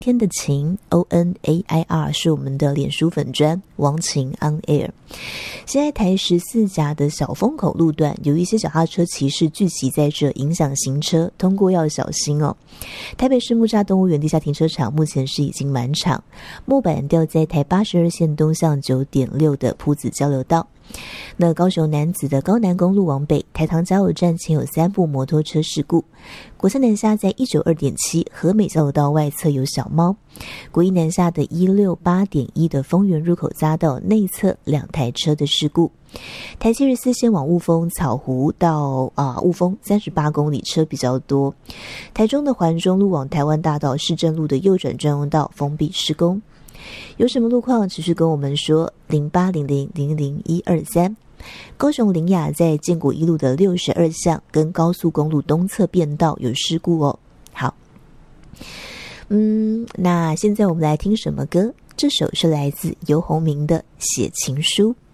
天的晴 ONAIR 是我们的脸书粉专王晴 On Air。 现在台14甲的小风口路段有一些脚踏车骑士聚集在这，影响行车，通过要小心哦。台北市木栅动物园地下停车场目前是已经满场，木板吊在台82线东向 9.6 的埔子交流道。那高雄楠梓的高南公路往北，台糖加油站前有3部摩托车事故。国三南下在 192.7 和美交流道外侧有小猫。国一南下的 168.1 的丰原入口匝道内侧2台车的事故。台74线往雾峰草湖到雾峰38公里车比较多。台中的环中路往台湾大道市政路的右转专用道封闭施工。有什么路况持续跟我们说0800000123。高雄林雅在建国一路的62巷跟高速公路东侧变道有事故哦。好，那现在我们来听什么歌？这首是来自游鸿明的《写情书》。